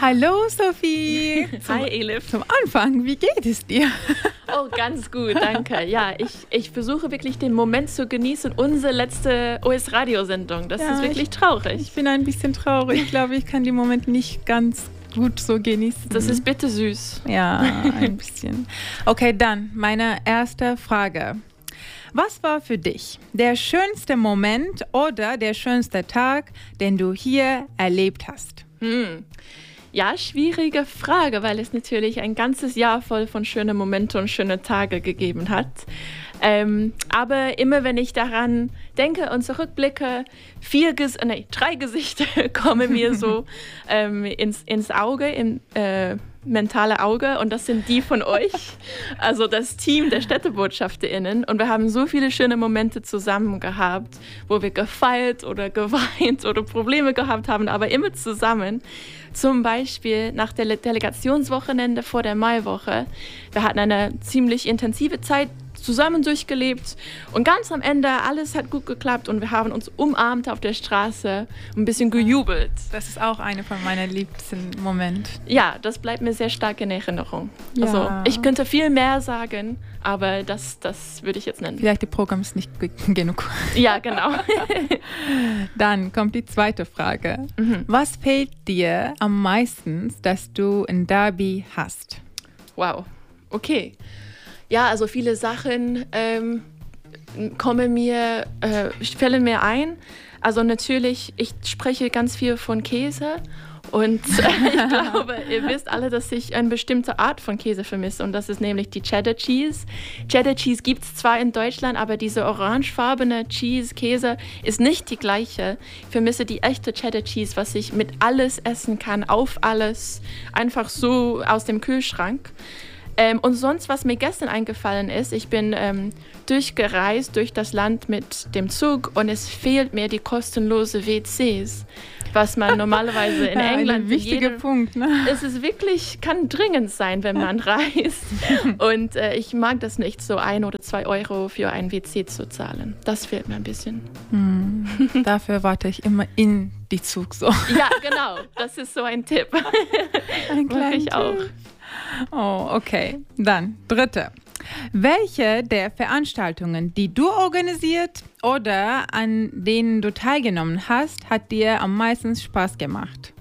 Hallo Sophie. Hi Elif. Zum Anfang, wie geht es dir? Oh, ganz gut, danke. Ja, ich versuche wirklich den Moment zu genießen, unsere letzte OS-Radiosendung. Das ist wirklich traurig. Ich bin ein bisschen traurig. Ich glaube, ich kann den Moment nicht ganz gut so genießen. Das ist bittersüß. Ja, ein bisschen. Okay, dann meine erste Frage. Was war für dich der schönste Moment oder der schönste Tag, den du hier erlebt hast? Ja, schwierige Frage, weil es natürlich ein ganzes Jahr voll von schönen Momenten und schönen Tagen gegeben hat. Aber immer wenn ich daran denke und zurückblicke, 3 Gesichter kommen mir so ins Auge, im mentale Auge, und das sind die von euch, also das Team der StädtebotschafterInnen, und wir haben so viele schöne Momente zusammen gehabt, wo wir gefeiert oder geweint oder Probleme gehabt haben, aber immer zusammen. Zum Beispiel nach der Delegationswochenende vor der Maiwoche. Wir hatten eine ziemlich intensive Zeit zusammen durchgelebt und ganz am Ende alles hat gut geklappt und wir haben uns umarmt auf der Straße und ein bisschen gejubelt. Das ist auch eine von meinen liebsten Momente. Ja, das bleibt mir sehr stark in Erinnerung. Ja. Also ich könnte viel mehr sagen, aber das würde ich jetzt nennen. Vielleicht das Programm ist nicht genug. Ja, genau. Dann kommt die zweite Frage. Was fehlt dir am meisten, dass du in Derby hast? Wow, okay. Ja, also viele Sachen fällen mir ein. Also natürlich, ich spreche ganz viel von Käse und ich glaube, ihr wisst alle, dass ich eine bestimmte Art von Käse vermisse und das ist nämlich die Cheddar Cheese. Cheddar Cheese gibt es zwar in Deutschland, aber diese orangefarbene Käse ist nicht die gleiche. Ich vermisse die echte Cheddar Cheese, was ich mit alles essen kann, auf alles, einfach so aus dem Kühlschrank. Und sonst, was mir gestern eingefallen ist, ich bin durchgereist durch das Land mit dem Zug und es fehlt mir die kostenlose WCs, was man normalerweise in England... Ein wichtiger Punkt, ne? Es ist wirklich, kann dringend sein, wenn man reist. Und ich mag das nicht, so 1 oder 2 Euro für ein WC zu zahlen. Das fehlt mir ein bisschen. Dafür warte ich immer in die Zug so. Ja, genau. Das ist so ein Tipp. Ein kleiner ich auch. Oh, okay. Dann, dritte. Welche der Veranstaltungen, die du organisiert oder an denen du teilgenommen hast, hat dir am meisten Spaß gemacht?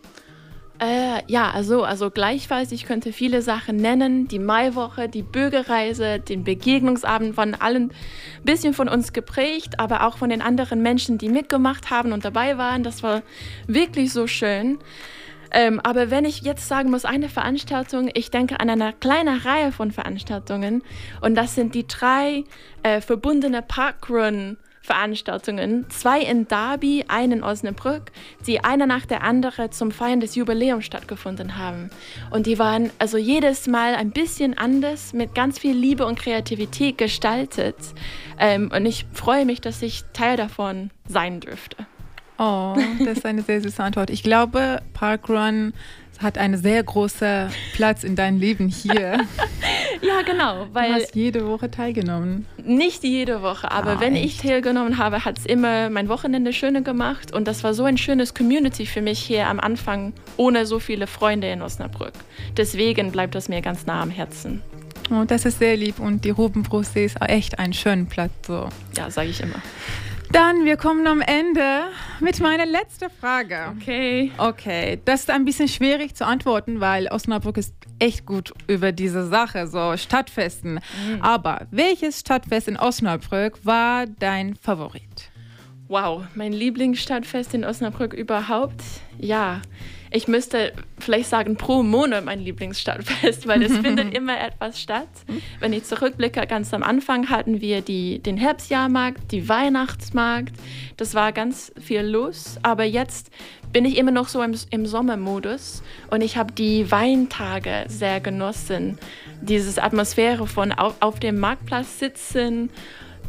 Also gleichfalls, ich könnte viele Sachen nennen. Die Maiwoche, die Bürgerreise, den Begegnungsabend waren allen ein bisschen von uns geprägt, aber auch von den anderen Menschen, die mitgemacht haben und dabei waren. Das war wirklich so schön. Aber wenn ich jetzt sagen muss, eine Veranstaltung, ich denke an eine kleine Reihe von Veranstaltungen und das sind die 3 verbundene Parkrun-Veranstaltungen, 2 in Derby, 1 in Osnabrück, die eine nach der anderen zum Feiern des Jubiläums stattgefunden haben. Und die waren also jedes Mal ein bisschen anders, mit ganz viel Liebe und Kreativität gestaltet. Und ich freue mich, dass ich Teil davon sein dürfte. Oh, das ist eine sehr süße Antwort. Ich glaube, Parkrun hat einen sehr großen Platz in deinem Leben hier. Ja, genau. Weil du hast jede Woche teilgenommen. Nicht jede Woche, aber wenn ich teilgenommen habe, hat es immer mein Wochenende schöner gemacht. Und das war so ein schönes Community für mich hier am Anfang, ohne so viele Freunde in Osnabrück. Deswegen bleibt das mir ganz nah am Herzen. Oh, das ist sehr lieb und die Rubenbruchsee ist auch echt ein schöner Platz. So. Ja, sage ich immer. Dann, wir kommen am Ende mit meiner letzten Frage. Okay, das ist ein bisschen schwierig zu antworten, weil Osnabrück ist echt gut über diese Sache, so Stadtfesten. Aber welches Stadtfest in Osnabrück war dein Favorit? Wow, mein Lieblingsstadtfest in Osnabrück überhaupt? Ja, ich müsste vielleicht sagen, pro Monat mein Lieblingsstadtfest, weil es findet immer etwas statt. Wenn ich zurückblicke, ganz am Anfang hatten wir den Herbstjahrmarkt, die Weihnachtsmarkt. Das war ganz viel los, aber jetzt bin ich immer noch so im Sommermodus und ich habe die Weintage sehr genossen. Diese Atmosphäre von auf dem Marktplatz sitzen,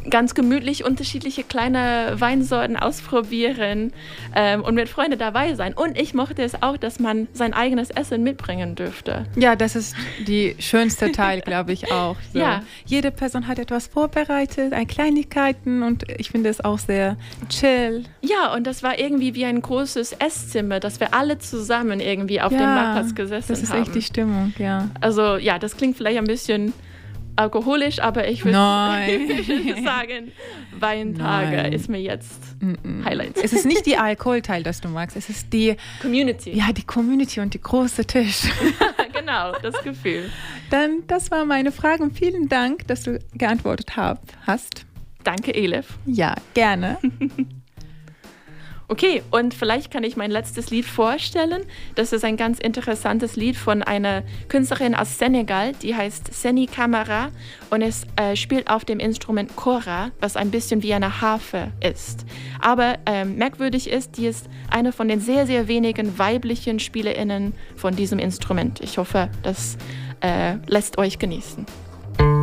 ganz gemütlich unterschiedliche kleine Weinsorten ausprobieren und mit Freunden dabei sein. Und ich mochte es auch, dass man sein eigenes Essen mitbringen dürfte. Ja, das ist die schönste Teil, glaube ich auch. So. Ja. Jede Person hat etwas vorbereitet, Kleinigkeiten und ich finde es auch sehr chill. Ja, und das war irgendwie wie ein großes Esszimmer, dass wir alle zusammen irgendwie auf dem Marktplatz gesessen haben. Das ist echt die Stimmung, ja. Also ja, das klingt vielleicht ein bisschen alkoholisch, aber ich würde sagen, Weintage ist mir jetzt Highlight. Es ist nicht die Alkoholteil, das du magst, es ist die Community. Ja, die Community und die große Tisch. Genau, das Gefühl. Dann, das war meine Frage und vielen Dank, dass du geantwortet hast. Danke, Elif. Ja, gerne. Okay, und vielleicht kann ich mein letztes Lied vorstellen. Das ist ein ganz interessantes Lied von einer Künstlerin aus Senegal, die heißt Seni Camara und es spielt auf dem Instrument Kora, was ein bisschen wie eine Harfe ist. Aber merkwürdig ist, die ist eine von den sehr, sehr wenigen weiblichen SpielerInnen von diesem Instrument. Ich hoffe, das lässt euch genießen.